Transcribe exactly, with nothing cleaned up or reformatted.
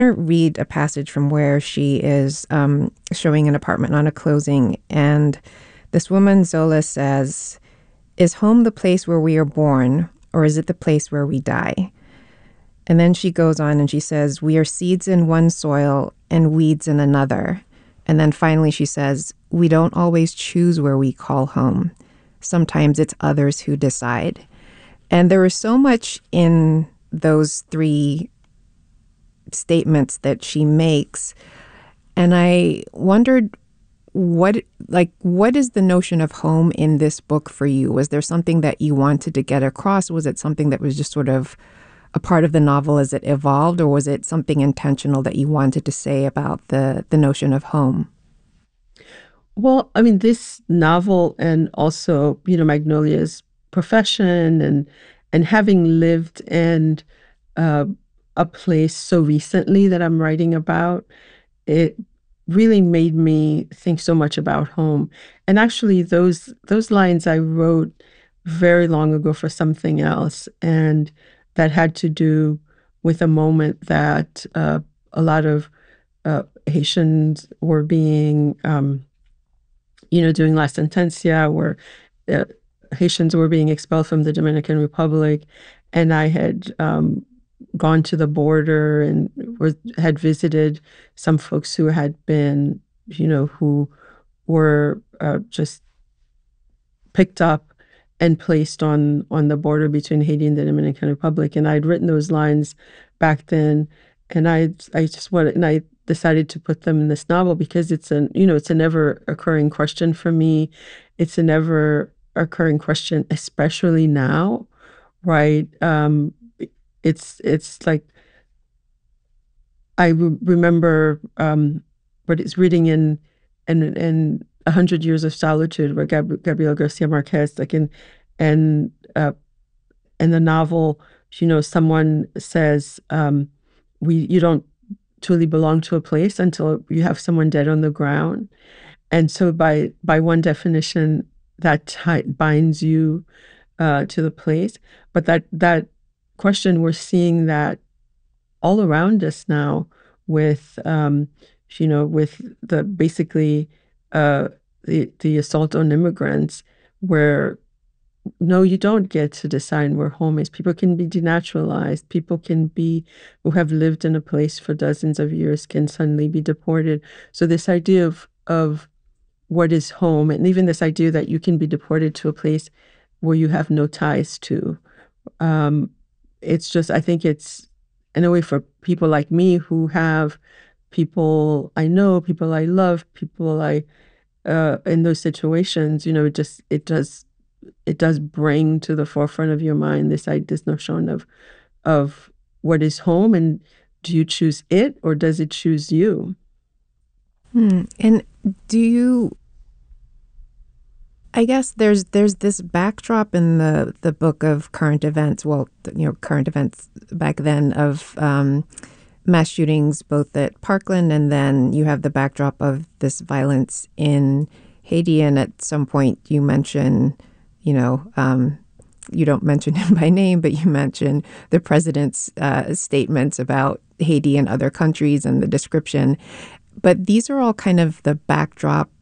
read a passage from where she is um, showing an apartment on a closing, and this woman, Zola, says, "Is home the place where we are born, or is it the place where we die?" And then she goes on and she says, "We are seeds in one soil and weeds in another." And then finally she says, "We don't always choose where we call home. Sometimes it's others who decide." And there was so much in those three statements that she makes. And I wondered what, like, what is the notion of home in this book for you? Was there something that you wanted to get across? Was it something that was just sort of a part of the novel as it evolved, or was it something intentional that you wanted to say about the the notion of home? Well, I mean, this novel and also, you know, Magnolia's profession and and having lived in uh, a place so recently that I'm writing about, it really made me think so much about home. And actually, those those lines I wrote very long ago for something else, and that had to do with a moment that uh, a lot of uh, Haitians were being um, you know, doing La Sentencia, where uh, Haitians were being expelled from the Dominican Republic, and I had um, gone to the border and was had visited some folks who had been, you know, who were uh, just picked up and placed on on the border between Haiti and the Dominican Republic. And I'd written those lines back then, and I I just wanted and I decided to put them in this novel because it's an you know it's a never occurring question for me. It's a never occurring question, especially now, right? Um, it's it's like I re- remember um, what it's reading in in in A Hundred Years of Solitude, where Gab- Gabriel Garcia Marquez, like in and uh, in the novel, you know, someone says, um, "We you don't truly belong to a place until you have someone dead on the ground." And so, by by one definition, that ti binds you uh, to the place. But that that question, we're seeing that all around us now with um, you know with the basically uh, the the assault on immigrants, where no, you don't get to decide where home is. People can be denaturalized. People can be who have lived in a place for dozens of years can suddenly be deported. So this idea of of what is home, and even this idea that you can be deported to a place where you have no ties to, um, it's just, I think it's, in a way, for people like me who have people I know, people I love, people I, uh, in those situations, you know, it just, it does, it does bring to the forefront of your mind this, I, this notion of, of what is home, and do you choose it or does it choose you? Hmm. And do you, I guess there's there's this backdrop in the the book of current events, well, you know, current events back then of um, mass shootings both at Parkland, and then you have the backdrop of this violence in Haiti. And at some point you mention, you know, um, you don't mention him by name, but you mention the president's uh, statements about Haiti and other countries and the description. But these are all kind of the backdrop